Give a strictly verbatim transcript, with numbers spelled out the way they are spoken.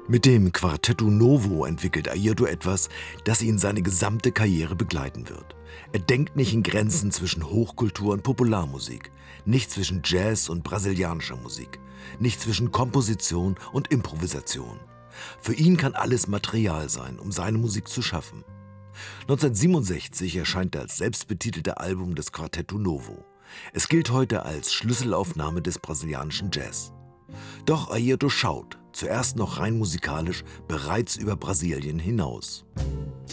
Mit dem Quartetto Novo entwickelt Airto etwas, das ihn seine gesamte Karriere begleiten wird. Er denkt nicht in Grenzen zwischen Hochkultur und Popularmusik, nicht zwischen Jazz und brasilianischer Musik, nicht zwischen Komposition und Improvisation. Für ihn kann alles Material sein, um seine Musik zu schaffen. neunzehnhundertsiebenundsechzig erscheint das selbstbetitelte Album des Quartetto Novo. Es gilt heute als Schlüsselaufnahme des brasilianischen Jazz. Doch Airto schaut, zuerst noch rein musikalisch, bereits über Brasilien hinaus.